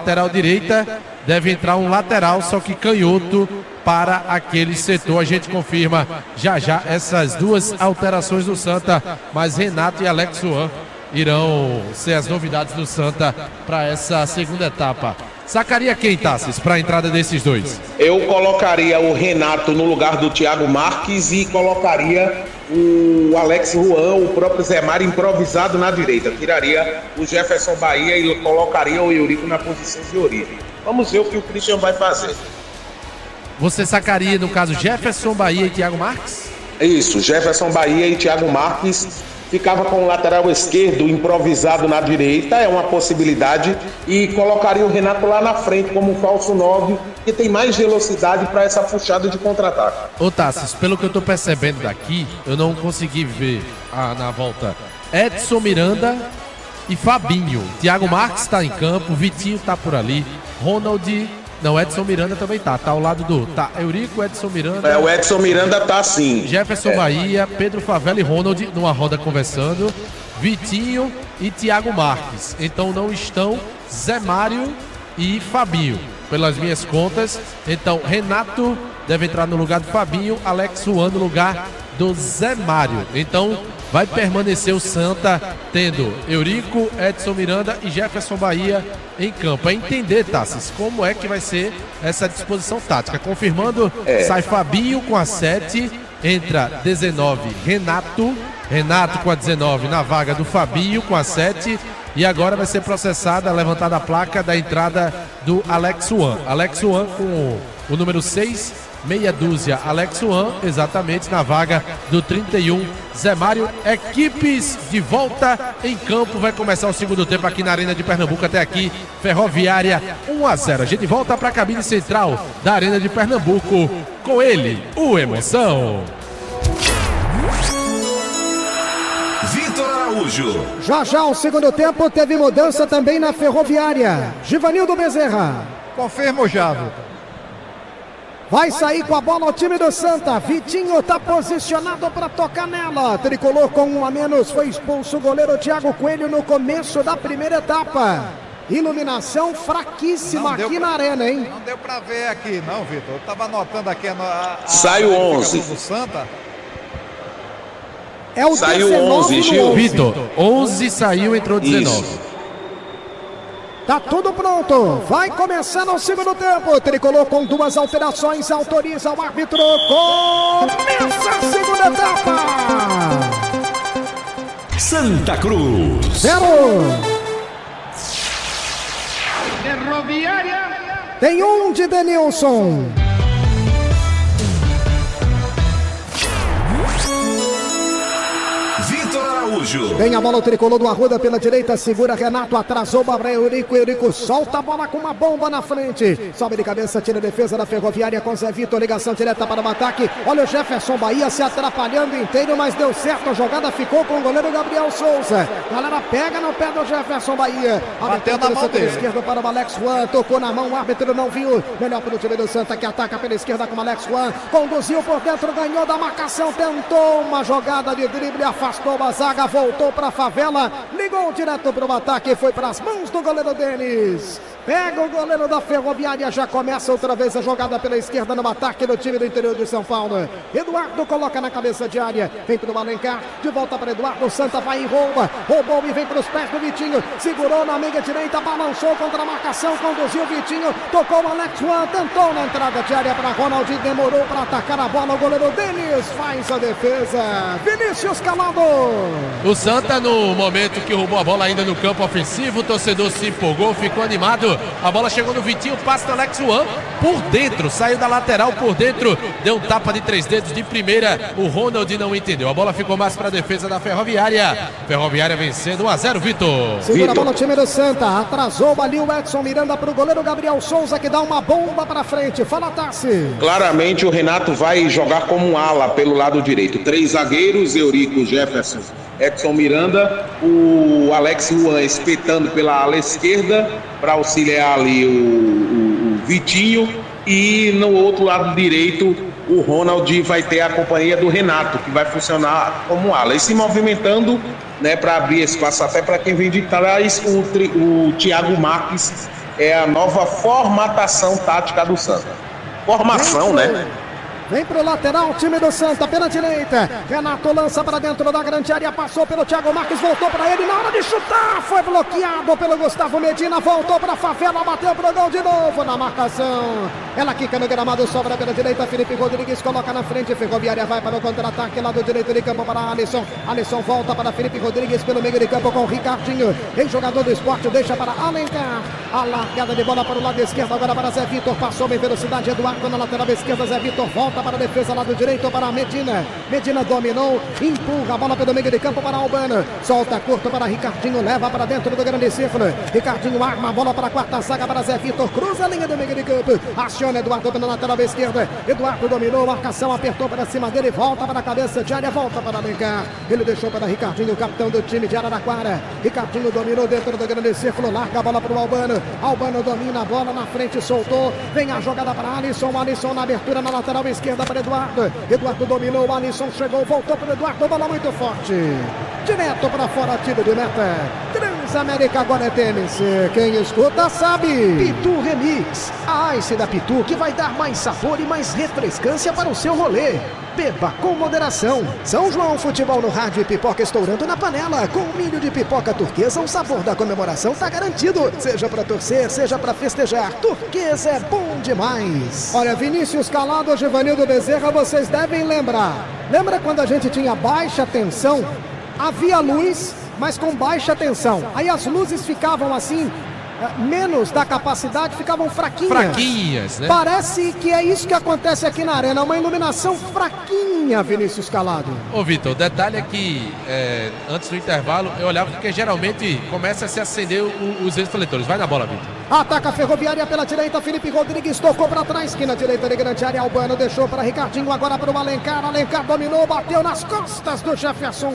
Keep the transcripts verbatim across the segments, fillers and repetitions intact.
lateral direita, deve entrar um lateral, só que canhoto, para aquele setor. A gente confirma já já essas duas alterações do Santa, mas Renato e Alex Juan irão ser as novidades do Santa para essa segunda etapa. Sacaria quem, Tassis, para a entrada desses dois? Eu colocaria o Renato no lugar do Thiago Marques e colocaria o Alex Juan, o próprio Zé Mário improvisado na direita. Tiraria o Jefferson Bahia e colocaria o Eurico na posição de origem. Vamos ver o que o Christian vai fazer. Você sacaria, no caso, Jefferson Bahia e Thiago Marques? Isso, Jefferson Bahia e Thiago Marques. Ficava com o lateral esquerdo improvisado na direita, é uma possibilidade, e colocaria o Renato lá na frente como falso nove, que tem mais velocidade para essa puxada de contra-ataque. Ô Tassis, pelo que eu tô percebendo daqui, eu não consegui ver ah, na volta Edson Miranda e Fabinho. Thiago Marques está em campo, Vitinho tá por ali, Ronald... Não, Edson Miranda também tá, tá ao lado do... Tá, Eurico, Edson Miranda... É, o Edson Miranda tá sim. Jefferson é. Bahia, Pedro Favela e Ronald numa roda conversando, Vitinho e Thiago Marques. Então não estão Zé Mário e Fabinho, pelas minhas contas. Então Renato deve entrar no lugar do Fabinho, Alex Juan no lugar do Zé Mário. Então vai permanecer o Santa tendo Eurico, Edson Miranda e Jefferson Bahia em campo. É entender, Tassis, como é que vai ser essa disposição tática. Confirmando, é. sai Fabinho com a sete, entra dezenove Renato, Renato com a dezenove na vaga do Fabinho com a sete, e agora vai ser processada, levantada a placa da entrada do Alex Juan. Alex Juan com o número seis, meia dúzia, Alex Juan, exatamente na vaga do trinta e um, Zé Mário. Equipes de volta em campo, vai começar o segundo tempo aqui na Arena de Pernambuco. Até aqui, Ferroviária um a zero. A gente volta para a cabine central da Arena de Pernambuco com ele, o Emoção. Vitor Araújo. Já já o segundo tempo teve mudança também na Ferroviária. Givanildo Bezerra. Confirmo já, Vitor. Vai sair com a bola o time do Santa. Vitinho está posicionado para tocar nela. Tricolor com um a menos. Foi expulso o goleiro Thiago Coelho no começo da primeira etapa. Iluminação fraquíssima aqui pra, na arena, hein? Não deu para ver aqui, não, Vitor. Eu estava anotando aqui a, a, a Sai o onze. Do Santa. É o saiu onze, Gil. Vitor, onze saiu, entrou dezenove. Isso. Tá tudo pronto, vai começar no segundo tempo. Tricolor com duas alterações, autoriza o árbitro. Começa a segunda etapa. Santa Cruz Zero. Ferroviária. Tem um de Denilson. Vem a bola, o Tricolor do Arruda pela direita, segura Renato, atrasou o Eurico, Eurico solta a bola com uma bomba na frente, sobe de cabeça, tira a defesa da Ferroviária com Zé Vitor, ligação direta para o ataque. Olha o Jefferson Bahia se atrapalhando inteiro, mas deu certo, a jogada ficou com o goleiro Gabriel Souza. Galera pega no pé do Jefferson Bahia, bateu na mão dele. Esquerda para o Alex Juan, tocou na mão, o árbitro não viu. Melhor para o time do Santa, que ataca pela esquerda com o Alex Juan, conduziu por dentro, ganhou da marcação, tentou uma jogada de drible, afastou a zaga, voltou para a Favela, ligou direto para o ataque, foi para as mãos do goleiro Denis. Pega o goleiro da Ferroviária, já começa outra vez a jogada pela esquerda no ataque do time do interior de São Paulo. Eduardo coloca na cabeça de área, vem para o Alencar, de volta para Eduardo, Santa vai e rouba, roubou e vem para os pés do Vitinho, segurou na meia direita, balançou contra a marcação, conduziu o Vitinho, tocou o Alex Juan, tentou na entrada de área para Ronald, demorou para atacar a bola, o goleiro Denis faz a defesa. Vinícius Calado. O Santa, no momento que roubou a bola ainda no campo ofensivo, o torcedor se empolgou, ficou animado. A bola chegou no Vitinho, passa do Alex Juan por dentro, saiu da lateral por dentro, deu um tapa de três dedos de primeira, o Ronald não entendeu. A bola ficou mais para a defesa da Ferroviária. Ferroviária vencendo um a zero, Vitor. Segura a bola o time do Santa, atrasou ali o Edson Miranda para o goleiro Gabriel Souza, que dá uma bomba para frente. Fala, Tassi. Claramente o Renato vai jogar como um ala pelo lado direito. Três zagueiros, Eurico, Jefferson, Edson Miranda, o Alex Juan espetando pela ala esquerda para auxiliar ali o, o, o Vitinho, e no outro lado direito o Ronald vai ter a companhia do Renato, que vai funcionar como ala, e se movimentando, né, para abrir espaço até para quem vem de trás, o, o Thiago Marques é a nova formatação tática do Santa. Formação, né? Vem pro lateral, time do Santa, pela direita. Renato lança para dentro da grande área, passou pelo Thiago Marques, voltou para ele. Na hora de chutar, foi bloqueado pelo Gustavo Medina. Voltou para a favela, bateu pro gol de novo na marcação. Ela quica no gramado, sobra pela direita. Felipe Rodrigues coloca na frente. Ferroviária vai para o contra-ataque, lado direito de campo para Alisson. Alisson volta para Felipe Rodrigues pelo meio de campo com o Ricardinho. Em jogador do esporte, deixa para Alencar. A largada de bola para o lado esquerdo, agora para Zé Vitor. Passou em velocidade, Eduardo na lateral esquerda. Zé Vitor volta para a defesa, lado direito para Medina. Medina dominou, empurra a bola pelo meio de campo para Albano. Solta curto para Ricardinho, leva para dentro do grande círculo. Ricardinho arma a bola para a quarta zaga para Zé Vitor. Cruza a linha do meio de campo. Aciona Eduardo pela lateral esquerda. Eduardo dominou, marcação, apertou para cima dele. Volta para a cabeça de área, volta para Alencar. Ele deixou para Ricardinho, o capitão do time de Araraquara. Ricardinho dominou dentro do grande círculo. Larga a bola para o Albano. Albano domina a bola na frente, soltou. Vem a jogada para Alisson. Alisson na abertura na lateral esquerda para Eduardo. Eduardo dominou, Alisson chegou, voltou para Eduardo, bola muito forte. Direto para fora, tiro de meta. Transamérica agora é tênis. Quem escuta sabe. Pitu Remix. A Ice da Pitu que vai dar mais sabor e mais refrescância para o seu rolê. Beba com moderação. São João Futebol no rádio e pipoca estourando na panela. Com milho de pipoca turquesa, o sabor da comemoração tá garantido. Seja pra torcer, seja pra festejar. Turquesa é bom demais. Olha, Vinícius Calado, Givanildo Bezerra, vocês devem lembrar. Lembra quando a gente tinha baixa tensão? Havia luz, mas com baixa tensão. Aí as luzes ficavam assim, menos da capacidade, ficavam fraquinhas. Fraquinhas, né? Parece que é isso que acontece aqui na arena, uma iluminação fraquinha, Vinícius Calado. Ô Vitor, o detalhe é que é, antes do intervalo eu olhava porque geralmente começa a se acender o, os refletores. Vai na bola, Vitor. Ataca a Ferroviária pela direita, Felipe Rodrigues tocou para trás, esquina direita de grande área, Albano deixou para Ricardinho, agora para o Alencar, Alencar dominou, bateu nas costas do Jefferson,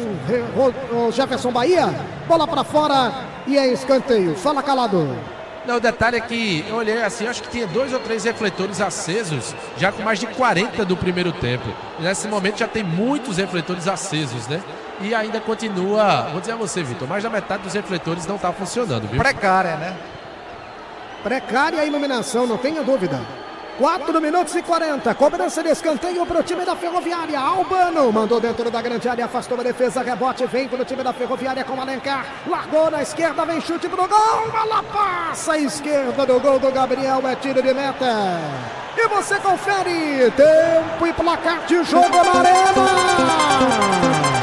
o Jefferson Bahia, bola para fora e é escanteio. Fala, Calado. Não, o detalhe é que eu olhei assim, acho que tinha dois ou três refletores acesos, já com mais de quarenta do primeiro tempo. Nesse momento já tem muitos refletores acesos, né? E ainda continua, vou dizer a você, Vitor, mais da metade dos refletores não está funcionando, viu? Precária, né? Precária a iluminação, não tenha dúvida. quatro minutos e quarenta, cobrança de escanteio para o time da Ferroviária. Albano mandou dentro da grande área, afastou a defesa, rebote, vem para o time da Ferroviária com Alencar. Largou na esquerda, vem chute pro gol, ela passa a esquerda do gol do Gabriel, é tiro de meta. E você confere tempo e placar de jogo na arena.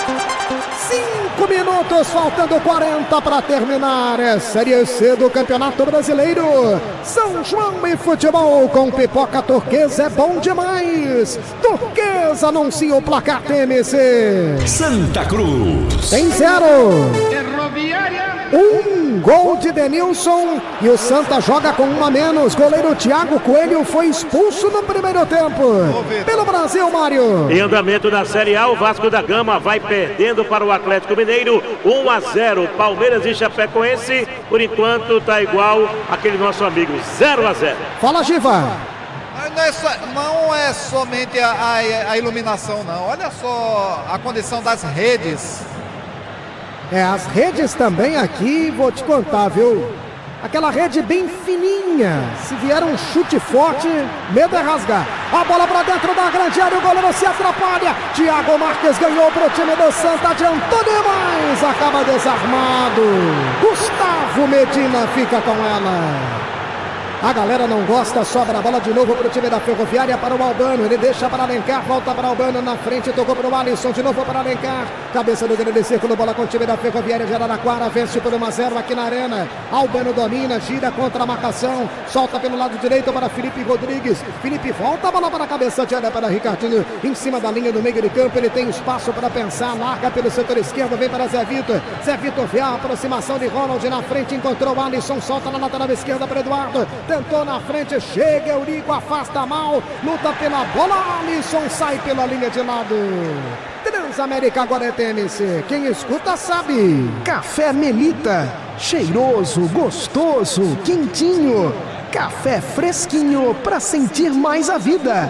Cinco minutos, faltando quarenta para terminar. É Série C do Campeonato Brasileiro. São João e Futebol com pipoca turquesa é bom demais. Turquesa anuncia o placar T M C. Santa Cruz tem zero. Ferroviária. Um gol de Denilson e o Santa joga com um a menos. Goleiro Thiago Coelho foi expulso no primeiro tempo. Pelo Brasil, Mário. Em andamento da Série A, o Vasco da Gama vai perdendo para o Atlético Mineiro. um a zero. Palmeiras e Chapecoense, por enquanto, tá igual aquele nosso amigo, zero a zero. Fala, Giva. Não é, só, não é somente a, a, a iluminação, não. Olha só a condição das redes. É, as redes também aqui, vou te contar, viu? Aquela rede bem fininha. Se vier um chute forte, medo é rasgar. A bola pra dentro da grande área, o goleiro se atrapalha. Thiago Marques ganhou pro time do Santa, adiantou demais, acaba desarmado. Gustavo Medina fica com ela. A galera não gosta, sobra a bola de novo para o time da Ferroviária, para o Albano, ele deixa para Alencar, volta para o Albano, na frente, tocou para o Alisson, de novo para Alencar, cabeça do grande círculo, bola com o time da Ferroviária de Araraquara, vence por um a zero aqui na arena. Albano domina, gira contra a marcação, solta pelo lado direito para Felipe Rodrigues, Felipe volta a bola para a cabeça de área para Ricardinho, em cima da linha do meio de campo, ele tem espaço para pensar, larga pelo setor esquerdo, vem para Zé Vitor, Zé Vitor vê a aproximação de Ronald na frente, encontrou o Alisson, solta na lateral esquerda para Eduardo, tentou na frente, chega Eurico, afasta mal, luta pela bola, Alisson sai pela linha de lado. Transamérica agora é T M C, quem escuta sabe. Café Melita, cheiroso, gostoso, quentinho, café fresquinho para sentir mais a vida.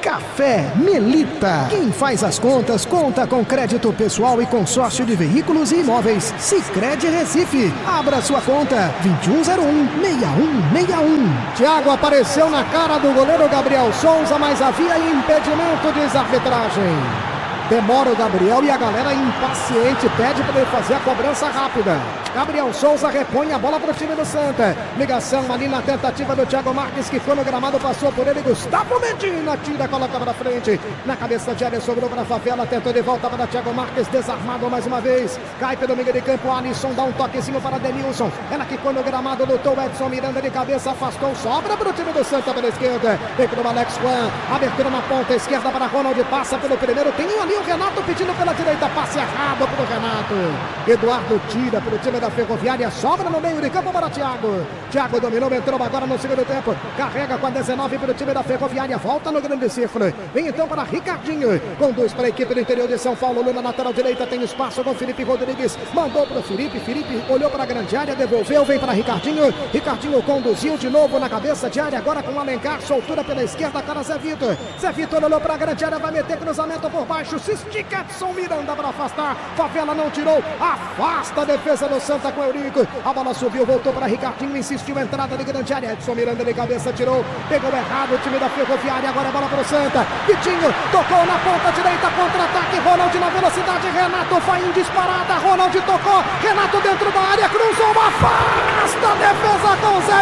Café Melita. Quem faz as contas, conta com crédito pessoal e consórcio de veículos e imóveis. Sicredi Recife. Abra sua conta. vinte e um zero um, seis um seis um. Thiago apareceu na cara do goleiro Gabriel Souza, mas havia impedimento, diz a arbitragem. Demora o Gabriel e a galera impaciente pede para ele fazer a cobrança rápida. Gabriel Souza repõe a bola para o time do Santa. Ligação ali na tentativa do Thiago Marques, que foi no gramado, passou por ele. Gustavo Medina tira, coloca para frente. Na cabeça de área, sobrou para a Favela. Tentou de volta para Thiago Marques, desarmado mais uma vez. Cai pelo meio de campo. Alisson dá um toquezinho para Denilson. Ela quicou no gramado, lutou Edson Miranda de cabeça, afastou, sobra para o time do Santa pela esquerda. Vem para o Alex Juan. Abertura na ponta esquerda para Ronald. Passa pelo primeiro. Tem um ali. O Renato pedindo pela direita, passe errado para o Renato. Eduardo tira para o time da Ferroviária, sobra no meio de campo para Thiago. Thiago dominou, entrou agora no segundo tempo. Carrega com a dezenove para o time da Ferroviária, volta no grande círculo. Vem então para Ricardinho, conduz para a equipe do interior de São Paulo. Na lateral direita tem espaço com Felipe Rodrigues. Mandou para o Felipe, Felipe olhou para a grande área, devolveu, vem para Ricardinho. Ricardinho conduziu de novo na cabeça de área, agora com o Alencar, soltura pela esquerda, cara Zé Vitor. Zé Vitor olhou para a grande área, vai meter cruzamento por baixo. Se estica Edson Miranda para afastar. Favela não tirou. Afasta a defesa do Santa com Eurico. A bola subiu, voltou para Ricardinho. Insistiu, entrada de grande área. Edson Miranda de cabeça tirou. Pegou errado o time da Ferroviária. Agora a bola para o Santa. Vitinho tocou na ponta direita. Contra-ataque. Ronald na velocidade. Renato vai em disparada. Ronald tocou. Renato dentro da área. Cruzou. Afasta a defesa com Zé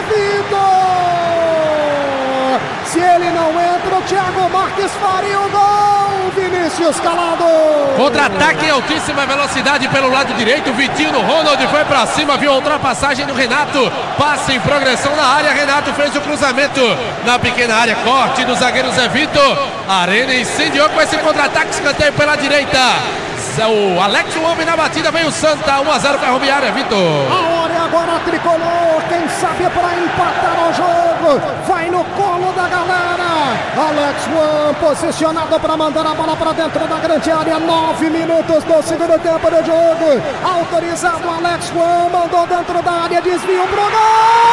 Vitor. Se ele não entra, o Thiago Marques faria o gol. Vinícius Calado. Contra-ataque em altíssima velocidade pelo lado direito. Vitinho no Ronald foi pra cima, viu a ultrapassagem do Renato. Passe em progressão na área. Renato fez o cruzamento na pequena área. Corte do zagueiro Zé Vitor. A Arena incendiou com esse contra-ataque. Escanteio pela direita. O Alex, o homem na batida, vem o Santa. um a zero Ferroviária, Vitor. A hora é agora, tricolor. Quem sabe para empatar o jogo. Vai no colo da galera. Alex Juan posicionado para mandar a bola para dentro da grande área. Nove minutos do segundo tempo do jogo. Autorizado, Alex Juan mandou dentro da área. Desvio pro gol.